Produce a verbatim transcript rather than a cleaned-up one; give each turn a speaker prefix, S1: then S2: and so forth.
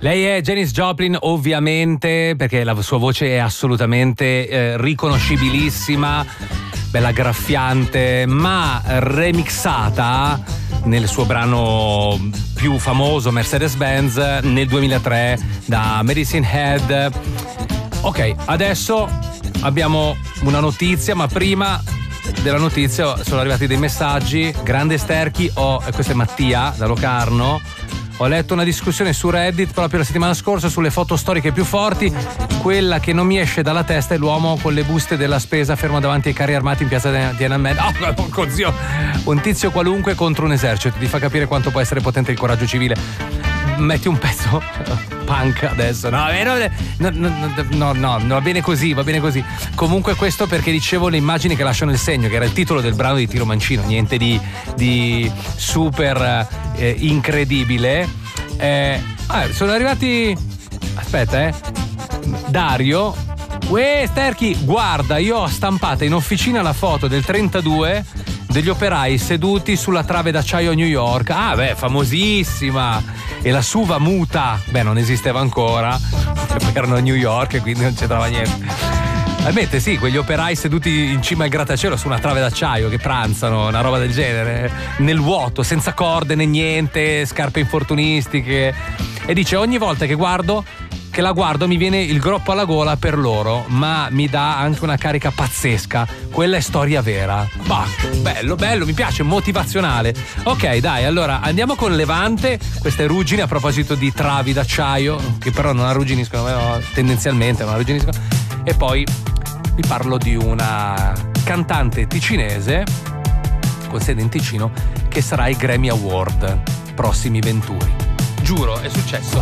S1: Lei è Janis Joplin, ovviamente, perché la sua voce è assolutamente eh, riconoscibilissima, bella graffiante, ma remixata nel suo brano più famoso Mercedes-Benz nel duemilatré da Medicine Head. Ok, adesso abbiamo una notizia, ma prima della notizia sono arrivati dei messaggi. Grande Sterchi, oh, questo è Mattia da Locarno. Ho letto una discussione su Reddit proprio la settimana scorsa sulle foto storiche più forti. Quella che non mi esce dalla testa è l'uomo con le buste della spesa fermo davanti ai carri armati in piazza Tiananmen. Oh, porco zio! Un tizio qualunque contro un esercito. Ti fa capire quanto può essere potente il coraggio civile. Metti un pezzo punk adesso. No, no, no, no, no, no, va bene così, va bene così. Comunque questo perché dicevo le immagini che lasciano il segno, che era il titolo del brano di Tiro Mancino. Niente di, di super eh, incredibile. Eh, ah, sono arrivati. Aspetta, eh. Dario. Uè, Sterchi, guarda, io ho stampato in officina la foto del trentadue degli operai seduti sulla trave d'acciaio a New York. Ah, beh, famosissima. E la Suva muta, beh, non esisteva ancora, erano a New York e quindi non c'entrava niente. Ammette, sì, quegli operai seduti in cima al grattacielo su una trave d'acciaio che pranzano, una roba del genere, nel vuoto, senza corde né niente, scarpe infortunistiche. E dice, ogni volta che guardo, che la guardo mi viene il groppo alla gola per loro, ma mi dà anche una carica pazzesca. Quella è storia vera. Bah, bello, bello, mi piace, motivazionale. Ok, dai, allora andiamo con Levante, queste ruggini a proposito di travi d'acciaio, che però non arrugginiscono, no, tendenzialmente non arrugginiscono. E poi vi parlo di una cantante ticinese con sede in Ticino che sarà ai Grammy Award prossimi venturi. Giuro, è successo.